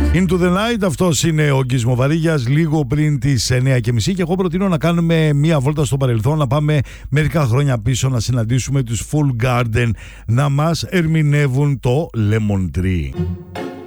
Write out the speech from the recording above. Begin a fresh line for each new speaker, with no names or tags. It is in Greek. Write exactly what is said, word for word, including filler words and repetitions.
Into the Night, αυτός είναι ο Γκίζμο Βαρύγιας, λίγο πριν τις εννιά και μισή, και εγώ προτείνω να κάνουμε μία βόλτα στο παρελθόν, να πάμε μερικά χρόνια πίσω, να συναντήσουμε τους Full Garden να μας ερμηνεύουν το Lemon Tree.